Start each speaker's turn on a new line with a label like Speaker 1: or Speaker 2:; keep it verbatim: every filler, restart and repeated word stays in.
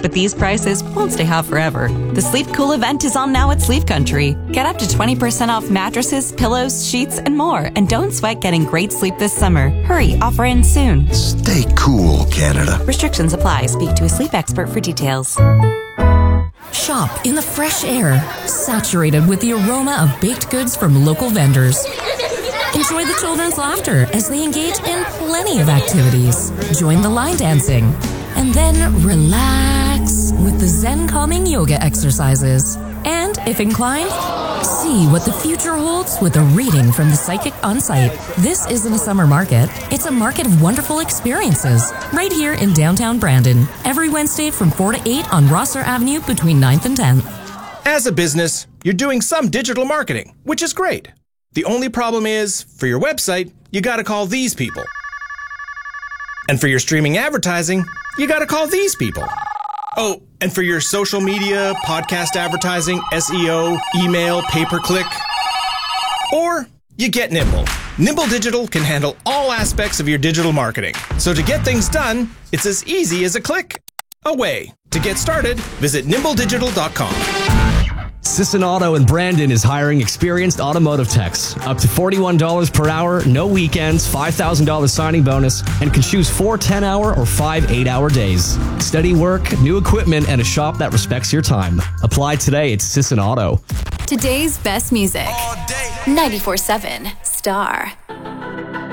Speaker 1: But these prices won't stay hot forever. The Sleep Cool event is on now at Sleep Country. Get up to twenty percent off mattresses, pillows, sheets, and more. And don't sweat getting great sleep this summer. Hurry, offer ends soon.
Speaker 2: Stay cool, Canada.
Speaker 1: Restrictions apply. Speak to a sleep expert for details.
Speaker 3: Shop in the fresh air, saturated with the aroma of baked goods from local vendors. Enjoy the children's laughter as they engage in plenty of activities. Join the line dancing. And then relax with the Zen calming yoga exercises. And, if inclined, see what the future holds with a reading from the psychic on site. This isn't a summer market. It's a market of wonderful experiences right here in downtown Brandon. Every Wednesday from four to eight on Rosser Avenue between ninth and tenth.
Speaker 4: As a business, you're doing some digital marketing, which is great. The only problem is, for your website, you gotta call these people. And for your streaming advertising, you gotta call these people. Oh, and for your social media, podcast advertising, S E O, email, pay-per-click. Or you get Nimble. Nimble Digital can handle all aspects of your digital marketing. So to get things done, it's as easy as a click away. To get started, visit nimble digital dot com.
Speaker 5: Sisson Auto in Brandon is hiring experienced automotive techs. Up to forty-one dollars per hour, no weekends, five thousand dollars signing bonus, and can choose four ten-hour or five eight-hour days. Steady work, new equipment, and a shop that respects your time. Apply today at Sisson Auto.
Speaker 6: Today's best music. ninety-four point seven Star.